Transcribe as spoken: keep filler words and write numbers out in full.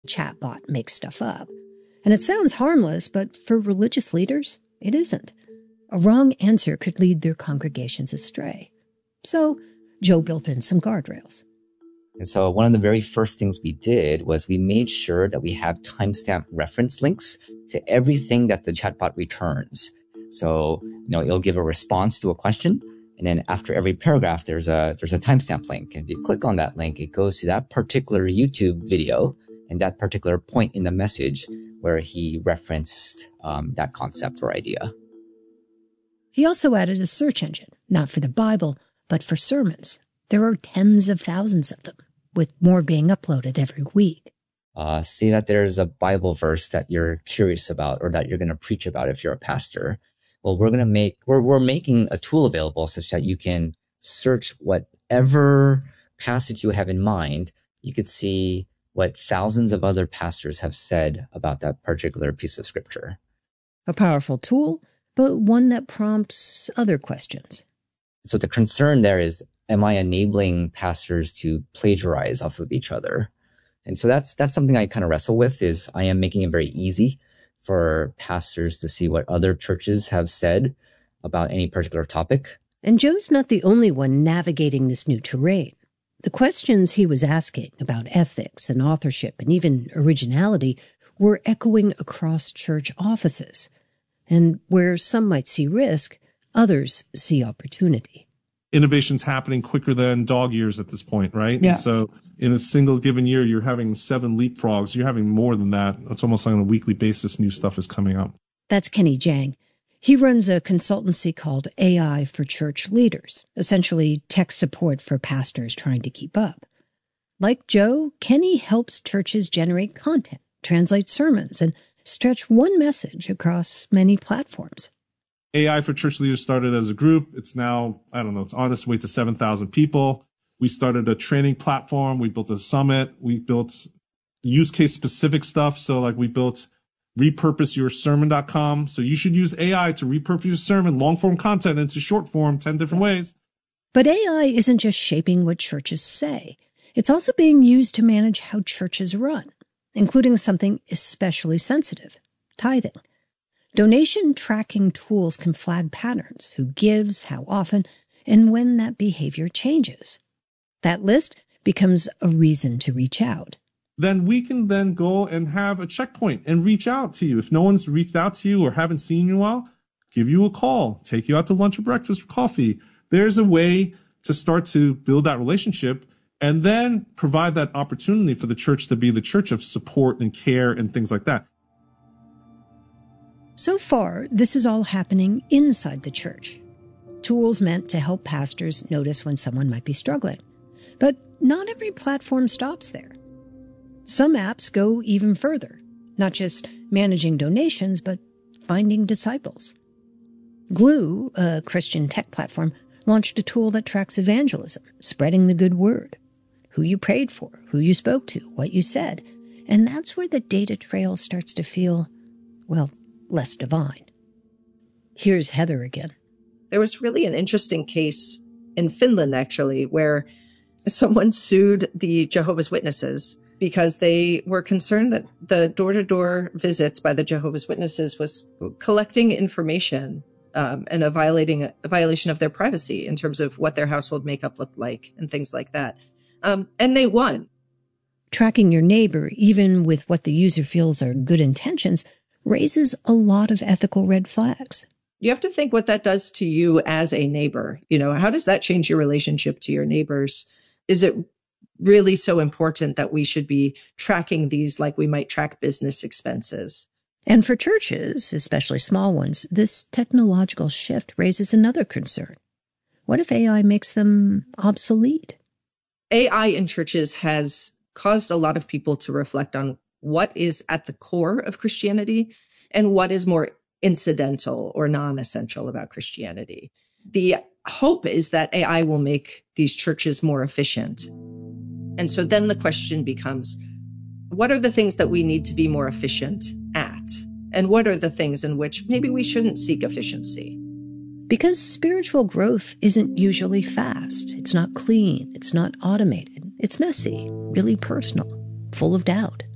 chatbot makes stuff up. And it sounds harmless, but for religious leaders, it isn't. A wrong answer could lead their congregations astray. So Joe built in some guardrails. And so one of the very first things we did was we made sure that we have timestamp reference links to everything that the chatbot returns. So, you know, it'll give a response to a question. And then after every paragraph, there's a, there's a timestamp link. And if you click on that link, it goes to that particular YouTube video and that particular point in the message where he referenced um, that concept or idea. He also added a search engine, not for the Bible, but for sermons. There are tens of thousands of them, with more being uploaded every week. Uh, see that there's a Bible verse that you're curious about or that you're going to preach about if you're a pastor. Well, we're going to make, we're, we're making a tool available such that you can search whatever passage you have in mind. You could see what thousands of other pastors have said about that particular piece of scripture. A powerful tool, but one that prompts other questions. So the concern there is, am I enabling pastors to plagiarize off of each other? And so that's, that's something I kind of wrestle with, is I am making it very easy for pastors to see what other churches have said about any particular topic. And Joe's not the only one navigating this new terrain. The questions he was asking about ethics and authorship and even originality were echoing across church offices. And where some might see risk, others see opportunity. Innovation's happening quicker than dog years at this point, right? Yeah. And so in a single given year, you're having seven leapfrogs. You're having more than that. It's almost like on a weekly basis, new stuff is coming up. That's Kenny Jang. He runs a consultancy called A I for Church Leaders, essentially tech support for pastors trying to keep up. Like Joe, Kenny helps churches generate content, translate sermons, and stretch one message across many platforms. A I for Church Leaders started as a group. It's now, I don't know, it's on its way to seven thousand people. We started a training platform. We built a summit. We built use case specific stuff. So like we built repurpose your sermon dot com. So you should use A I to repurpose your sermon, long form content into short form, ten different ways. But A I isn't just shaping what churches say. It's also being used to manage how churches run, including something especially sensitive, tithing. Donation tracking tools can flag patterns, who gives, how often, and when that behavior changes. That list becomes a reason to reach out. Then we can then go and have a checkpoint and reach out to you. If no one's reached out to you or haven't seen you in a while, give you a call, take you out to lunch or breakfast or coffee. There's a way to start to build that relationship and then provide that opportunity for the church to be the church of support and care and things like that. So far, this is all happening inside the church. Tools meant to help pastors notice when someone might be struggling. But not every platform stops there. Some apps go even further, not just managing donations, but finding disciples. Glue, a Christian tech platform, launched a tool that tracks evangelism, spreading the good word, who you prayed for, who you spoke to, what you said. And that's where the data trail starts to feel, well, less divine. Here's Heather again. There was really an interesting case in Finland, actually, where someone sued the Jehovah's Witnesses because they were concerned that the door-to-door visits by the Jehovah's Witnesses was collecting information um, and a violating a violation of their privacy in terms of what their household makeup looked like and things like that. Um, and they won. Tracking your neighbor, even with what the user feels are good intentions, raises a lot of ethical red flags. You have to think what that does to you as a neighbor. You know, how does that change your relationship to your neighbors? Is it really so important that we should be tracking these like we might track business expenses? And for churches, especially small ones, this technological shift raises another concern. What if A I makes them obsolete? A I in churches has caused a lot of people to reflect on what is at the core of Christianity and what is more incidental or non-essential about Christianity. The hope is that A I will make these churches more efficient. And so then the question becomes, what are the things that we need to be more efficient at? And what are the things in which maybe we shouldn't seek efficiency? Because spiritual growth isn't usually fast. It's not clean. It's not automated. It's messy, really personal, full of doubt.